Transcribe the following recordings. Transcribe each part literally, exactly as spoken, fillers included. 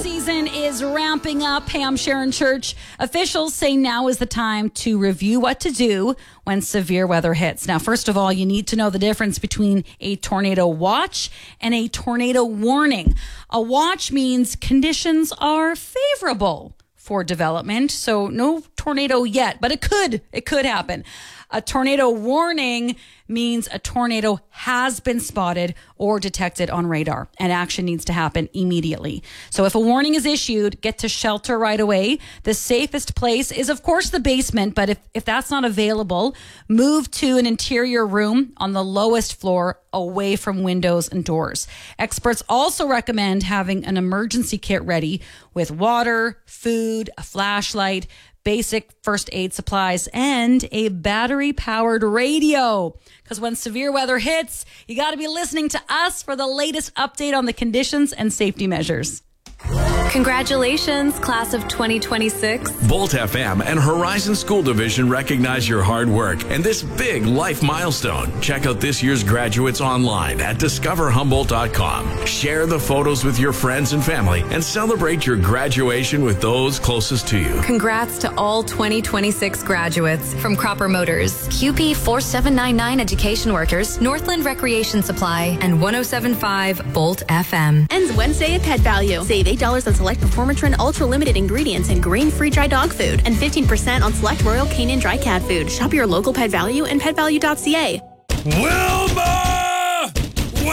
Season is ramping up. Hey, I'm Sharon Church. Officials say now is the time to review what to do when severe weather hits. Now, first of all, you need to know the difference between a tornado watch and a tornado warning. A watch means conditions are favorable for development, so no tornado yet, but it could, it could happen. A tornado warning means a tornado has been spotted or detected on radar, and action needs to happen immediately. So if a warning is issued, get to shelter right away. The safest place is, of course, the basement, but if, if that's not available, move to an interior room on the lowest floor away from windows and doors. Experts also recommend having an emergency kit ready with water, food, a flashlight, basic first aid supplies, and a battery-powered radio. Because when severe weather hits, you got to be listening to us for the latest update on the conditions and safety measures. Congratulations, class of twenty twenty-six. Bolt F M and Horizon School Division recognize your hard work and this big life milestone. Check out this year's graduates online at discover humboldt dot com. Share the photos with your friends and family and celebrate your graduation with those closest to you. Congrats to all twenty twenty-six graduates from Cropper Motors, Q P four seven nine nine Education Workers, Northland Recreation Supply, and one oh seven point five Bolt F M. Ends Wednesday at Pet Value. Save eight dollars on select Performatrin Ultra Limited ingredients and grain-free dry dog food, and fifteen percent on select Royal Canin dry cat food. Shop your local Pet Value and pet value dot c a. Wilma!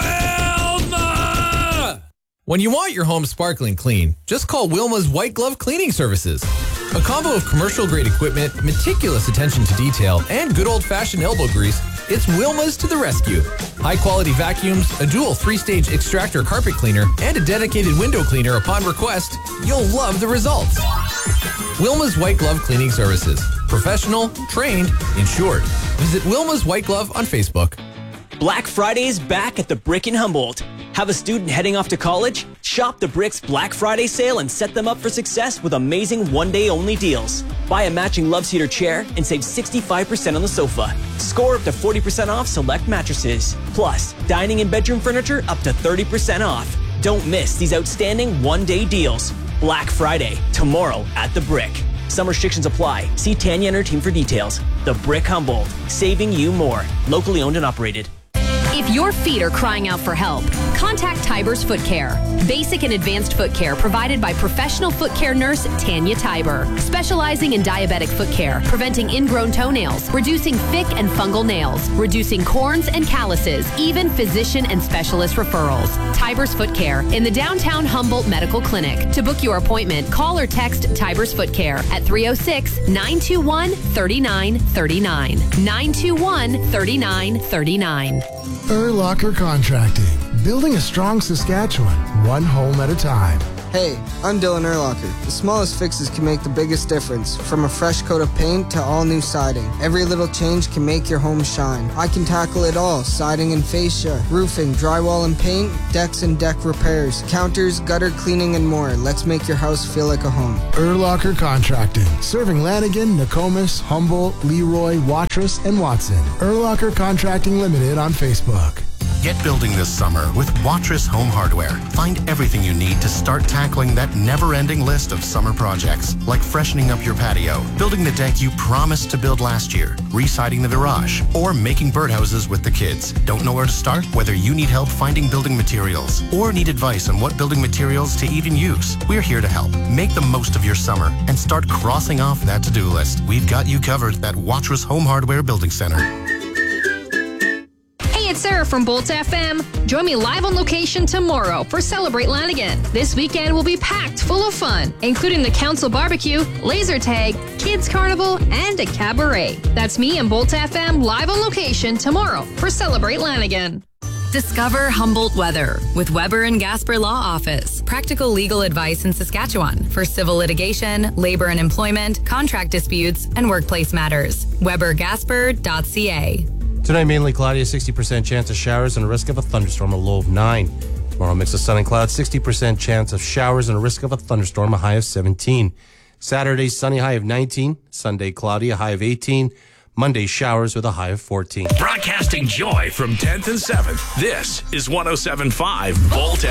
Wilma! When you want your home sparkling clean, just call Wilma's White Glove Cleaning Services. A combo of commercial-grade equipment, meticulous attention to detail, and good old-fashioned elbow grease, it's Wilma's to the rescue. High-quality vacuums, a dual three-stage extractor carpet cleaner, and a dedicated window cleaner upon request. You'll love the results. Wilma's White Glove Cleaning Services. Professional, trained, insured. Visit Wilma's White Glove on Facebook. Black Friday is back at the Brick in Humboldt. Have a student heading off to college? Shop the Brick's Black Friday sale and set them up for success with amazing one-day-only deals. Buy a matching love seater chair and save sixty-five percent on the sofa. Score up to forty percent off select mattresses. Plus, dining and bedroom furniture up to thirty percent off. Don't miss these outstanding one-day deals. Black Friday, tomorrow at the Brick. Some restrictions apply. See Tanya and her team for details. The Brick Humboldt, saving you more. Locally owned and operated. If your feet are crying out for help, contact Tiber's Foot Care. Basic and advanced foot care provided by professional foot care nurse Tanya Tiber, specializing in diabetic foot care, preventing ingrown toenails, reducing thick and fungal nails, reducing corns and calluses, even physician and specialist referrals. Tiber's Foot Care in the downtown Humboldt Medical Clinic. To book your appointment, call or text Tiber's Foot Care at three oh six, nine two one, three nine three nine. nine two one, three nine three nine. Urlacher Contracting, building a strong Saskatchewan, one home at a time. Hey, I'm Dylan Urlacher. The smallest fixes can make the biggest difference, from a fresh coat of paint to all new siding. Every little change can make your home shine. I can tackle it all: siding and fascia, roofing, drywall and paint, decks and deck repairs, counters, gutter cleaning, and more. Let's make your house feel like a home. Urlacher Contracting, serving Lanigan, Nokomis, Humboldt, Leroy, Watrous, and Watson. Urlacher Contracting Limited on Facebook. Get building this summer with Watrous Home Hardware. Find everything you need to start tackling that never-ending list of summer projects, like freshening up your patio, building the deck you promised to build last year, re-siding the garage, or making birdhouses with the kids. Don't know where to start? Whether you need help finding building materials or need advice on what building materials to even use, we're here to help. Make the most of your summer and start crossing off that to-do list. We've got you covered at Watrous Home Hardware Building Center. It's Sarah from Bolt F M. Join me live on location tomorrow for Celebrate Lanigan. This weekend will be packed full of fun, including the council barbecue, laser tag, kids carnival, and a cabaret. That's me and Bolt F M live on location tomorrow for Celebrate Lanigan. Discover Humboldt Weather with Weber and Gasper Law Office. Practical legal advice in Saskatchewan for civil litigation, labor and employment, contract disputes, and workplace matters. weber gasper dot c a. Tonight, mainly cloudy, a sixty percent chance of showers and a risk of a thunderstorm, a low of nine. Tomorrow, mix of sun and clouds, sixty percent chance of showers and a risk of a thunderstorm, a high of seventeen. Saturday, sunny, high of nineteen. Sunday, cloudy, a high of eighteen. Monday, showers with a high of fourteen. Broadcasting joy from tenth and seventh. This is one oh seven point five Volt